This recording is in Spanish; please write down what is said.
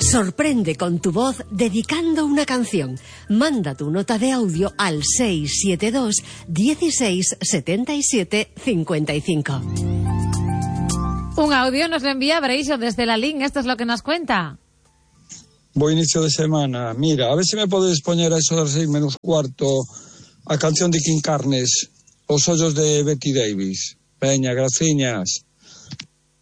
Sorprende con tu voz dedicando una canción. Manda tu nota de audio al 672 16 77 55. Un audio nos lo envía Breixo desde la LIN. Esto es lo que nos cuenta. Bo inicio de semana. Mira, a ver se me podes poñer a eso das 6:15 a canción de King Carnes, Os ollos de Betty Davis. Veña, graciñas.